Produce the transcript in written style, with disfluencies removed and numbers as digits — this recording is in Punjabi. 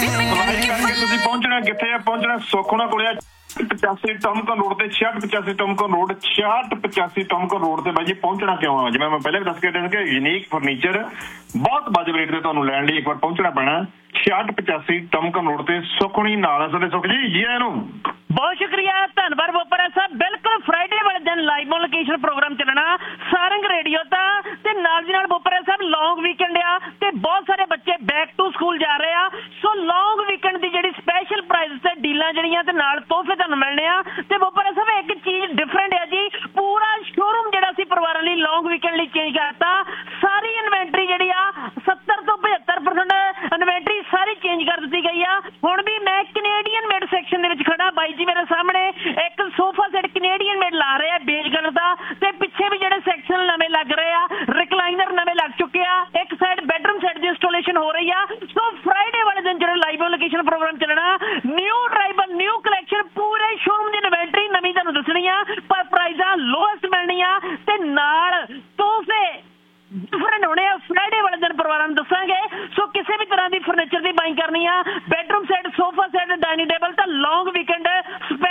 ਤੁਸੀਂ ਪਹੁੰਚਣਾ ਕਿੱਥੇ ਆ? ਪਹੁੰਚਣਾ ਸੁਖਨਾ ਕੋਲੇ 85 ਟਮਕਨ ਰੋਡ ਤੇ 6685 ਟਮਕਨ ਰੋਡ 6685 ਟਮਕਨ ਰੋਡ ਤੇ ਬਾਈ ਜੀ ਪਹੁੰਚਣਾ ਕਿਉਂ ਆ? ਜਿਵੇਂ ਮੈਂ ਪਹਿਲੇ ਵੀ ਦੱਸ ਕੇ ਹਟਿਆ ਕਿ ਯੂਨੀਕ ਫਰਨੀਚਰ ਬਹੁਤ ਵਾਜਬ ਰੇਟ ਤੇ ਤੁਹਾਨੂੰ ਲੈਣ ਲਈ ਇੱਕ ਵਾਰ ਪਹੁੰਚਣਾ ਪੈਣਾ 6685 ਟਮਕਨ ਰੋਡ ਤੇ ਸੁਖਣੀ ਨਾਲ ਸਾਡੇ ਸੁਖ ਜੀ ਆਇਆਂ ਨੂੰ। ਬਹੁਤ ਸ਼ੁਕਰੀਆ, ਧੰਨਵਾਦ ਬੋਪਰਾ ਸਾਹਿਬ। ਬਿਲਕੁਲ ਫਰਾਈਡੇ ਵਾਲੇ ਦਿਨ ਲਾਈਵ ਔਨ ਲੋਕੇਸ਼ਨ ਪ੍ਰੋਗਰਾਮ ਚੱਲਣਾ ਸਾਰੰਗ ਰੇਡੀਓ ਦਾ ਤੇ ਨਾਲ ਦੀ ਨਾਲ ਬੋਪਰਾ ਸਾਹਿਬ ਲੌਂਗ ਵੀਕਐਂਡ ਆ ਤੇ ਬਹੁਤ ਸਾਰੇ ਬੱਚੇ ਬੈਕ ਟੂ ਸਕੂਲ ਜਾ ਰਹੇ ਆ। ਸੋ ਲੌਂਗ ਵੀਕਐਂਡ ਦੀ ਜਿਹੜੀ ਸਪੈਸ਼ਲ ਪ੍ਰਾਈਜ਼ ਤੇ ਡੀਲਾਂ ਜਿਹੜੀਆਂ ਤੇ ਨਾਲ ਤੋਹਫੇ ਤੁਹਾਨੂੰ ਮਿਲਣੇ ਆ। ਤੇ ਬੋਪਰਾ ਸਾਹਿਬ ਇੱਕ ਚੀਜ਼ ਡਿਫਰੈਂਟ ਹੈ ਜੀ, ਪੂਰਾ ਸ਼ੋਰੂਮ ਜਿਹੜਾ ਸੀ ਪਰਿਵਾਰਾਂ ਲਈ ਲੌਂਗ ਵੀਕਐਂਡ ਲਈ ਚੇਂਜ ਕਰਤਾ। ਸਾਰੀ ਇਨਵੈਂਟਰੀ ਜਿਹੜੀ ਆ 70 ਤੋਂ 75% ਇਨਵੈਂਟਰੀ ਸਾਰੀ ਚੇਂਜ ਕਰ ਦਿੱਤੀ ਗਈ ਆ। ਹੁਣ ਵੀ ਮੈਂ ਕੈਨੇਡੀਅਨ ਮੇਡ ਸੈਕਸ਼ਨ ਦੇ ਵਿੱਚ ਖੜਾ, ਬਾਈ ਜੀ ਮੇਰੇ ਸਾਹਮਣੇ ਇੱਕ ਸੋਫਾ ਸੈਟ ਕੈਨੇਡੀਅਨ ਮੇਡ ਲਾ ਰਹੇ ਆ ਬੇਜ ਕਲਰ ਦਾ ਤੇ ਪਿੱਛੇ ਵੀ ਜਿਹੜੇ ਸੈਕਸ਼ਨ ਨਵੇਂ ਲੱਗ ਰਹੇ ਆ, ਰਿਕਲਾਈਨਰ ਨਵੇਂ ਲੱਗ ਚੁੱਕੇ ਆ। ਇੱਕ ਸਾਈਡ ਬੈਡਰੂਮ ਸੈਟ ਦੀ ਇੰਸਟਾਲੇਸ਼ਨ ਹੋ ਰਹੀ ਆ। ਸੋ ਫਰਾਈਡੇ ਵਾਲੇ ਦਿਨ ਜਿਹੜਾ ਲਾਈਵ ਔਨ ਲੋਕੇਸ਼ਨ ਪ੍ਰੋਗਰਾਮ ਚੱਲਣਾ, ਨਿਊ ਟਰਾਈਬਲ ਨਿਊ ਕਲੈਕਸ਼ਨ ਪੂਰੇ ਸ਼ੋਰੂਮ ਦੀ ਇਨਵੈਂਟਰੀ ਨਵੀਂ ਤੁਹਾਨੂੰ ਦੱਸਣੀ ਆ, ਪਰ ਪ੍ਰਾਈਜ਼ਾਂ ਲੋਐਸਟ ਮਿਲਣੀ ਆ ਤੇ ਨਾਲ ਤੋਹਫੇ ਡਿਫਰੈਂਟ ਹੋਣੇ ਆ। ਫਰਾਈਡੇ ਵਾਲੇ ਦਿਨ ਪਰਿਵਾਰਾਂ ਨੂੰ ਦੱਸਾਂਗੇ। ਸੋ ਕਿਸੇ ਵੀ ਤਰ੍ਹਾਂ ਦੀ ਫਰਨੀਚਰ ਦੀ ਬਾਈਂਗ ਕਰਨੀ ਆ, bedroom set, sofa set, dining table ਤਾਂ ਲੌਂਗ ਵੀਕਐਂਡ